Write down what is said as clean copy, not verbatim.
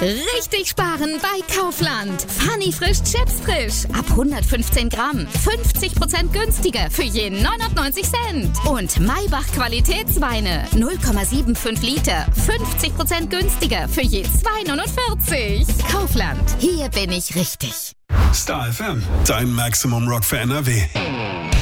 Richtig sparen bei Kaufland. Funny frisch Chips frisch. Ab 115 Gramm. 50% günstiger für je 99 Cent. Und Maybach Qualitätsweine. 0,75 Liter. 50% günstiger für je 2,49. Kaufland. Hier bin ich richtig. Star FM. Dein Maximum Rock für NRW.